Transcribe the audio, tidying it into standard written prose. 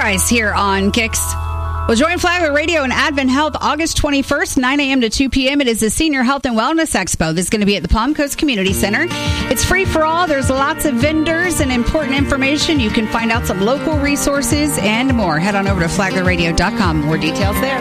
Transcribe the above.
Price here on Kicks. Well, join Flagler Radio and Advent Health August 21st, 9 a.m. to 2 p.m. It is the Senior Health and Wellness Expo. This is going to be at the Palm Coast Community Center. It's free for all. There's lots of vendors and important information. You can find out some local resources and more. Head on over to flaglerradio.com. More details there.